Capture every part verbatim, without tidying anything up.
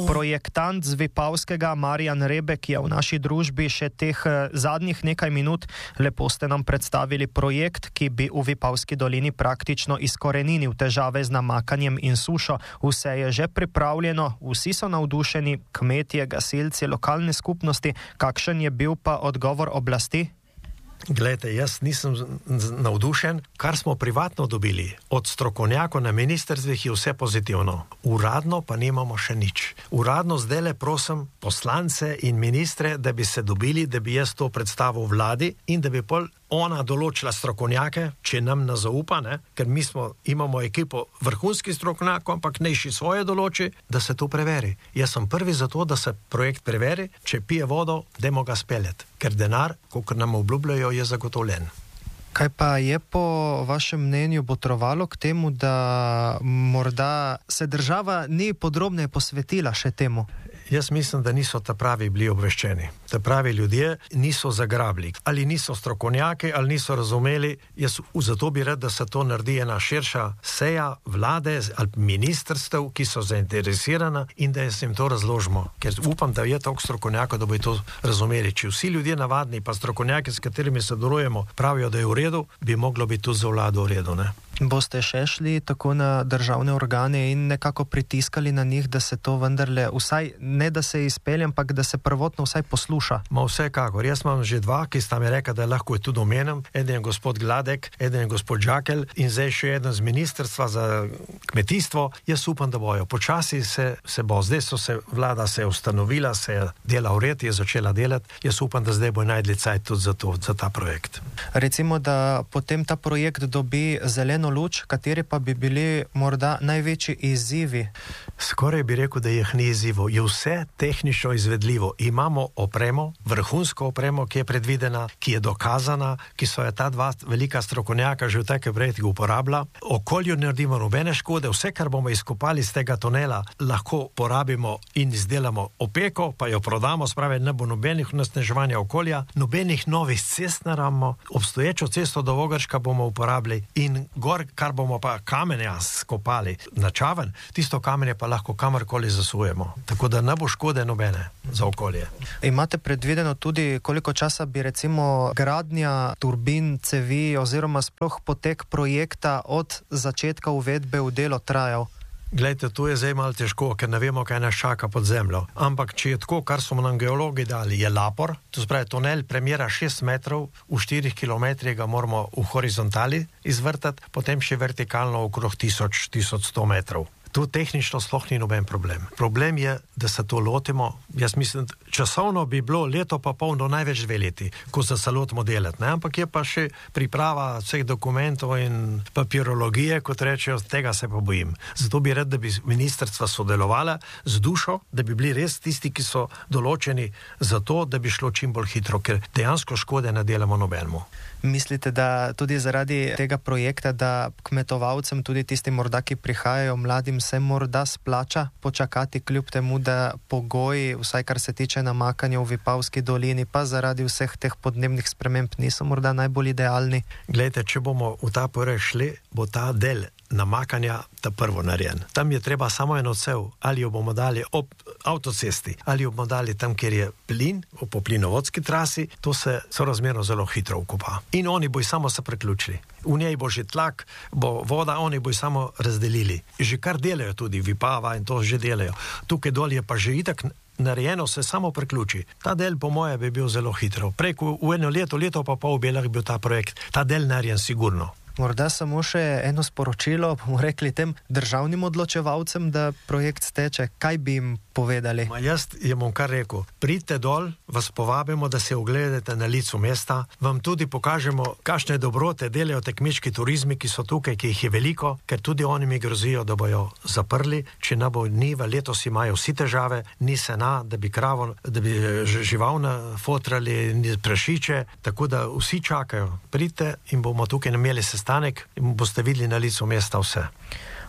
Projektant z Vipavskega Marjan Rebek je v naši družbi še teh zadnjih nekaj minut. Lepo ste nam predstavili projekt, ki bi v Vipavski dolini praktično izkoreninil težave z namakanjem in sušo. Vse je že pripravljeno, vsi so navdušeni, kmetje, gasilci, lokalne skupnosti. Kakšen je bil pa odgovor oblasti? Glejte, jaz nisem navdušen. Kar smo privatno dobili od strokovnjakov na ministrstvih je vse pozitivno. Uradno pa nimamo še nič. Uradno zdajle prosim poslance in ministre, da bi se dobili, da bi jaz to predstavil vladi in da bi pol ona določila strokovnjake, če nam ne zaupa, ne? Ker mi smo, imamo ekipo vrhunskih strokovnjakov, ampak nejši svoje določi, da se to preveri. Jaz sem prvi za to, da se projekt preveri, če pije vodo, dajmo ga speljati. Ker denar, kot nam obljubljajo, je zagotovljen. Kaj pa je po vašem mnenju botrovalo k temu, da morda se država ni podrobneje posvetila še temu? Jaz mislim, da niso ta pravi bili obveščeni. Ta pravi ljudje niso zagrabili. Ali niso strokovnjaki, ali niso razumeli. Jaz zato bi rad, da se to naredi ena širša seja vlade ali ministrstev, ki so zainteresirana in da jim to razložimo. Ker upam, da je toliko strokovnjakov, da bo to razumeli. Če vsi ljudje navadni, pa strokovnjaki, s katerimi se sodelujemo, pravijo, da je v redu, bi moglo biti tudi za vlado v redu, ne? Boste še šli tako na državne organe in nekako pritiskali na njih, da se to vendarle vsaj, ne da se izpelje, ampak da se prvotno vsaj posluša? Ma vsekakor. Jaz imam že dva, ki sta mi rekla, da lahko je tudi omenem. Eden je gospod Gladek, eden je gospod Žakelj in zdaj še eden z ministrstva za kmetijstvo. Jaz upam, da bojo. Počasi se, se bo. Zdaj so se, vlada se je ustanovila, se je dela v red, je začela delati. Jaz upam, da zdaj bo najdli cajt tudi za, to, za ta projekt. Recimo, da potem ta projekt dobi zeleno luč, kateri pa bi bili morda največji izzivi? Skoraj bi rekel, da jih ni izzivo. Je vse tehnično izvedljivo. Imamo opremo, vrhunsko opremo, ki je predvidena, ki je dokazana, ki so je ta dva velika strokovnjaka že v take projekte uporabila. Okolju ne naredimo nobene škode, vse, kar bomo izkopali z tega tunela, lahko porabimo in izdelamo opeko, pa jo prodamo, spravi, ne bo nobenih onesnaževanja okolja, nobenih novih cest naravimo, obstoječo cesto do Vogrška bomo uporabili in gor, kar bomo pa kamenja skopali na Čaven, tisto kamenje pa lahko kamorkoli zasujemo. Tako da ne bo škode nobene za okolje. Imate predvideno tudi, koliko časa bi recimo gradnja turbin, cevi oziroma sploh potek projekta od začetka uvedbe v delo trajal? Glejte, to je zdaj malo težko, ker ne vemo, kaj nas čaka pod zemljo. Ampak, če je tako, kar smo nam geologi dali, je lapor, to spravi, tunel premjera šest metrov, v štirih kilometrih ga moramo v horizontali izvrtati, potem še vertikalno okrog tisoč, tisoč sto metrov. Tu tehnično sploh ni noben problem. Problem je, da se to lotimo. Jaz mislim, časovno bi bilo leto pa pol do največ dve leti, ko se se lotimo delati, ne? Ampak je pa še priprava vseh dokumentov in papirologije, kot rečejo, tega se pa bojim. Zato bi rad, da bi ministrstva sodelovala z dušo, da bi bili res tisti, ki so določeni za to, da bi šlo čim bolj hitro, ker dejansko škode ne delamo nobenemu. Mislite, da tudi zaradi tega projekta, da kmetovalcem, tudi tistim morda, ki prihajajo mladim, se morda splača počakati kljub temu, da pogoji, vsaj kar se tiče namakanja v Vipavski dolini, pa zaradi vseh teh podnebnih sprememb niso morda najbolj idealni? Glejte, če bomo v ta projekt šli, bo ta del namakanja ta prvo narejen. Tam je treba samo en odsev, ali jo bomo dali ob avtocesti, ali jo bomo dali tam, kjer je plin, po plinovodski trasi, to se sorazmerno zelo hitro ukopa. In oni bojo samo se priključili. V njej bo že tlak, bo voda, oni bojo samo razdelili. Že kar delajo tudi Vipava in to že delajo. Tukaj dol je pa že itak narejeno, se samo priključi. Ta del po moje bi bil zelo hitro. Preko v eno leto, leto pa pol bi lahko bil ta projekt. Ta del narejen sigurno. Morda samo še eno sporočilo, bomo rekli tem državnim odločevalcem, da projekt steče. Kaj bi jim povedali? Ma jaz jim bom kar rekel. Pridite dol, vas povabimo, da se ogledate na licu mesta, vam tudi pokažemo, kakšne dobrote delajo te kmečki turizmi, ki so tukaj, ki jih je veliko, ker tudi oni mi grozijo, da bojo zaprli, če ne bo niva, letos imajo vsi težave, ni sena, da bi kravo, da bi živalna fotrali, ni prašiče, tako da vsi čakajo. Pridite in bomo tukaj imeli sestanek in boste videli na licu mesta vse.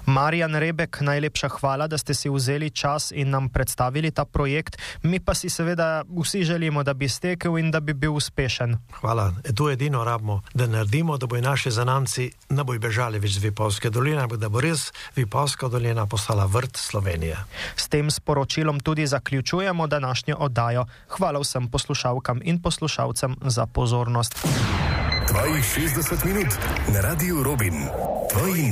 Marjan Rebek, najlepša hvala, da ste si vzeli čas in nam predstavili ta projekt. Mi pa si seveda vsi želimo, da bi stekel in da bi bil uspešen. Hvala. E tu edino rabimo, da naredimo, da bojo naši zanamci ne bojo bežali več z Vipavske doline, ampak da bo res Vipavska dolina postala vrt Slovenije. S tem sporočilom tudi zaključujemo današnjo oddajo. Hvala vsem poslušalkam in poslušalcem za pozornost. Tvojih šestdeset minut na Radiu Robin. Tvoji